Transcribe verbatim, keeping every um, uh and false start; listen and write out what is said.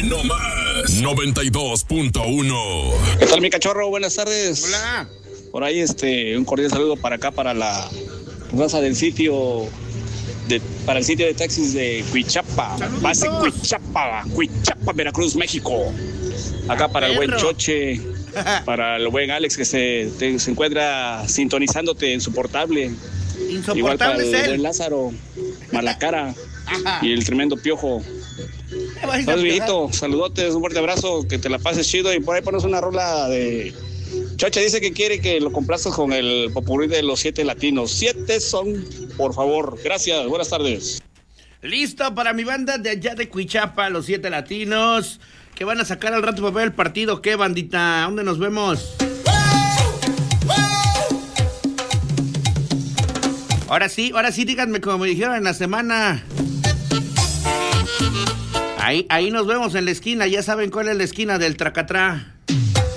no más noventa y dos punto uno. ¿Qué tal, mi cachorro? Buenas tardes. Hola. Por ahí, este, un cordial saludo para acá, para la raza del sitio, de, para el sitio de taxis de Cuichapa. Base Cuichapa, Cuichapa, Veracruz, México. Acá para el buen Choche, para el buen Alex que se, te, se encuentra sintonizándote en su portable. Insoportable. Igual para el es él. buen Lázaro, Malacara Ajá. y el tremendo Piojo. Saludos, viejito, saludotes, un fuerte abrazo, que te la pases chido y por ahí pones una rola de... Choche dice que quiere que lo complazcas con el popurrí de los siete latinos. Siete son, por favor. Gracias, buenas tardes. Listo para mi banda de allá de Cuichapa, los siete latinos, que van a sacar al rato para ver el partido. ¿Qué, bandita? ¿Dónde nos vemos? Ahora sí, ahora sí, díganme como me dijeron en la semana. Ahí, ahí nos vemos en la esquina, ya saben cuál es la esquina del Tracatrá.